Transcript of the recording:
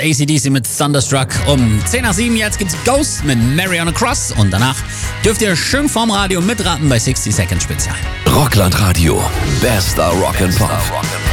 AC/DC mit Thunderstruck. Um 10 nach 7 jetzt gibt's Ghost mit Mary on a Cross. Und danach dürft ihr schön vorm Radio mitraten bei 60 Second Spezial. Rockland Radio. Bester Rock'n'Pop.